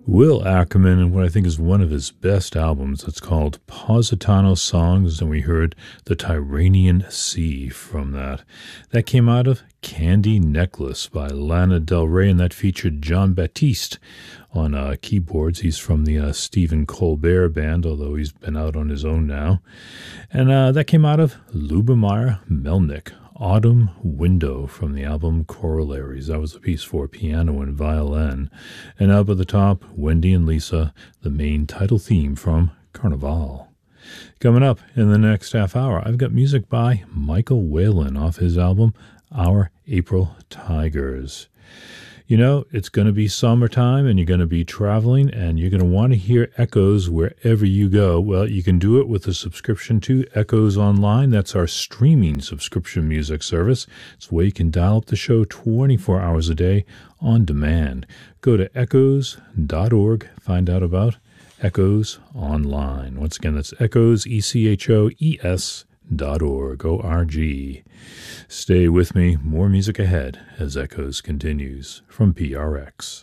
Will Ackerman and what I think is one of his best albums. It's called Positano Songs, and we heard The Tyrrhenian Sea from that. That came out of Candy Necklace by Lana Del Rey, and that featured John Batiste on keyboards. He's from the Stephen Colbert Band, although he's been out on his own now. And that came out of Lubomir Melnik, Autumn Window from the album Corollaries. That was a piece for piano and violin. And up at the top, Wendy and Lisa, the main title theme from Carnival. Coming up in the next half hour, I've got music by Michael Whalen off his album Our April Tigers. You know, it's going to be summertime and you're going to be traveling and you're going to want to hear Echoes wherever you go. Well, you can do it with a subscription to Echoes Online. That's our streaming subscription music service. It's where you can dial up the show 24 hours a day on demand. Go to echoes.org, find out about Echoes Online. Once again, that's Echoes, ECHOES.org, O-R-G. Stay with me. More music ahead as Echoes continues from PRX.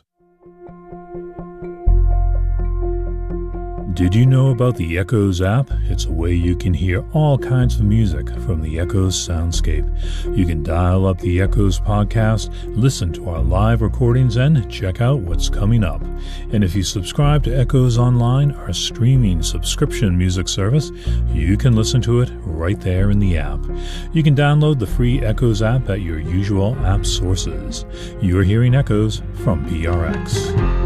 Did you know about the Echoes app? It's a way you can hear all kinds of music from the Echoes soundscape. You can dial up the Echoes podcast, listen to our live recordings, and check out what's coming up. And if you subscribe to Echoes Online, our streaming subscription music service, you can listen to it right there in the app. You can download the free Echoes app at your usual app sources. You're hearing Echoes from PRX.